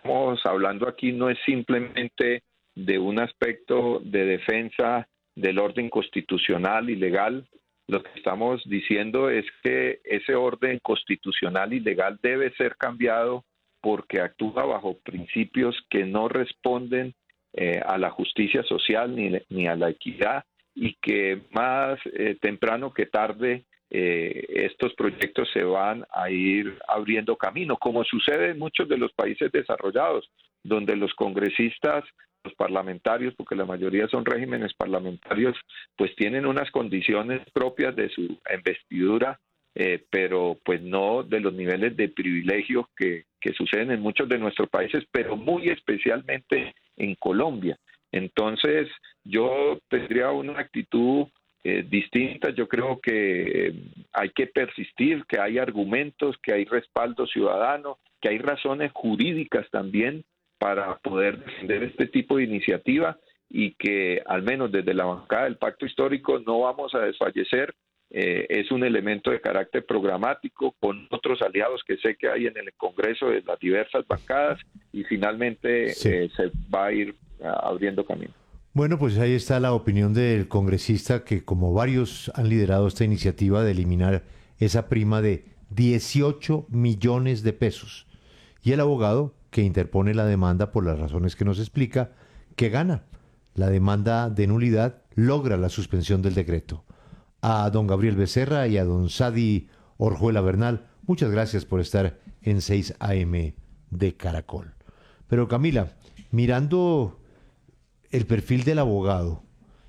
estamos hablando aquí no es simplemente de un aspecto de defensa del orden constitucional y legal. Lo que estamos diciendo es que ese orden constitucional y legal debe ser cambiado porque actúa bajo principios que no responden a la justicia social ni a la equidad, y que más temprano que tarde estos proyectos se van a ir abriendo camino, como sucede en muchos de los países desarrollados, donde los congresistas, los parlamentarios, porque la mayoría son regímenes parlamentarios, pues tienen unas condiciones propias de su investidura, pero pues no de los niveles de privilegio que suceden en muchos de nuestros países, pero muy especialmente en Colombia. Entonces, yo tendría una actitud distinta. Yo creo que hay que persistir, que hay argumentos, que hay respaldo ciudadano, que hay razones jurídicas también para poder defender este tipo de iniciativa, y que al menos desde la bancada del Pacto Histórico no vamos a desfallecer. Es un elemento de carácter programático con otros aliados que sé que hay en el Congreso de las diversas bancadas, y finalmente se va a ir abriendo camino. Bueno, pues ahí está la opinión del congresista que, como varios han liderado esta iniciativa de eliminar esa prima de 18 millones de pesos. Y el abogado que interpone la demanda, por las razones que nos explica, que gana. La demanda de nulidad logra la suspensión del decreto. A don Gabriel Becerra y a don Sadi Orjuela Bernal, muchas gracias por estar en 6 AM de Caracol. Pero Camila, mirando el perfil del abogado,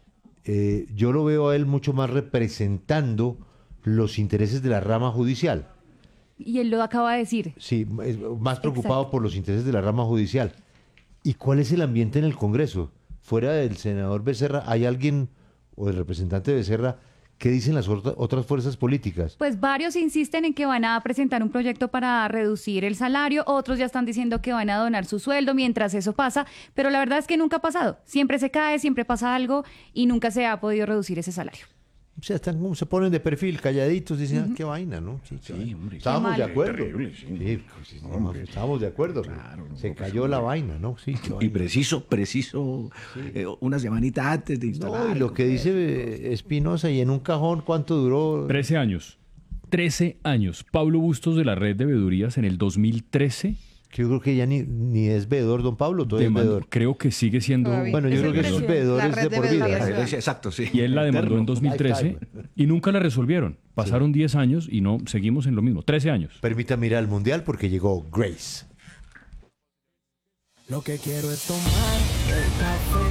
yo lo veo a él mucho más representando los intereses de la rama judicial. Y él lo acaba de decir. Sí, es más preocupado por los intereses de la rama judicial. ¿Y cuál es el ambiente en el Congreso? Fuera del senador Becerra, ¿hay alguien, o el representante Becerra, qué dicen las otras fuerzas políticas? Pues varios insisten en que van a presentar un proyecto para reducir el salario, otros ya están diciendo que van a donar su sueldo mientras eso pasa, pero la verdad es que nunca ha pasado. Siempre se cae, siempre pasa algo y nunca se ha podido reducir ese salario. O sea, se ponen de perfil, calladitos, dicen, qué vaina, ¿no? Sí, hombre. Estábamos de acuerdo. Terrible, sí. Estábamos de acuerdo. Claro, se cayó la vaina, ¿no? Sí, y preciso, una semanita antes de instalar. No, y lo que dice Espinosa, y en un cajón, ¿cuánto duró? 13 años. 13 años. Pablo Bustos, de la Red de Veedurías, en el 2013... Que yo creo que ya ni es veedor, don Pablo, todavía es veedor. Creo que sigue siendo... Todavía. Bueno, yo creo que esos veedores de por vida. Exacto, sí. Y él la demandó en 2013 y nunca la resolvieron. Pasaron 10 años y no seguimos en lo mismo. 13 años. Permítame ir al Mundial porque llegó Grace. Lo que quiero es tomar el café